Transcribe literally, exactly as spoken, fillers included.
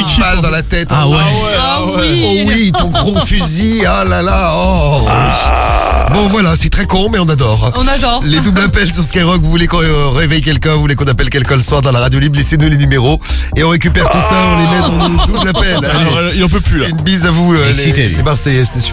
une balle dans la tête. Ah ouais. Ah oui. Oh oui, ton gros fusil, ah là là, oh. Bon voilà, c'est très con, mais on adore. On adore. Les doubles appels sur Skyrock, vous voulez qu'on euh, réveille quelqu'un, vous voulez qu'on appelle quelqu'un le soir dans la radio libre, laissez-nous les numéros et on récupère tout ça, on les met dans le double appel. Allez, Alors, il en peut plus là. une bise à vous, euh, les, Excité, lui. les Marseillais, c'est sûr.